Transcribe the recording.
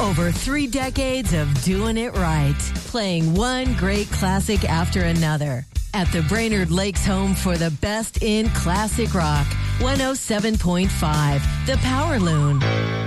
Over 3 decades of doing it right. Playing one great classic after another. At the Brainerd Lakes home for the best in classic rock. 107.5, The Power Loon.